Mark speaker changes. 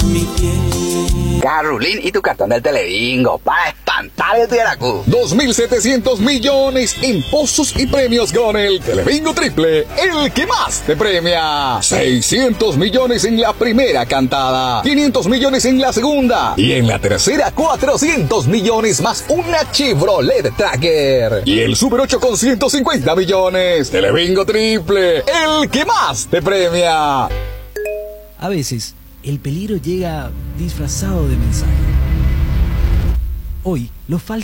Speaker 1: Carolín y tu cartón del Telebingo para espantar el Tiaracu.
Speaker 2: 2.700 millones en pozos y premios con el Telebingo Triple, el que más te premia. 600 millones en la primera cantada, 500 millones en la segunda y en la tercera 400 millones más una Chevrolet Tracker. Y el Super 8 con 150 millones. Telebingo Triple, el que más te premia.
Speaker 3: A veces, el peligro llega disfrazado de mensaje. Hoy, los falsos